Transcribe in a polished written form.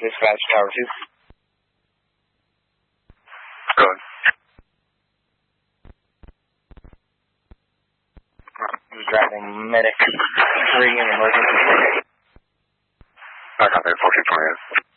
Dispatch Tower 2. Go ahead. I'm driving medic 3 in emergency. I got that 1428.